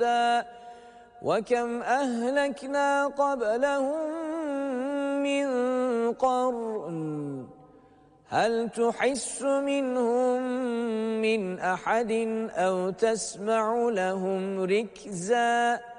رصدا وكم أهلكنا قبلهم من قرن هل تحس منهم من أحد أو تسمع لهم ركزا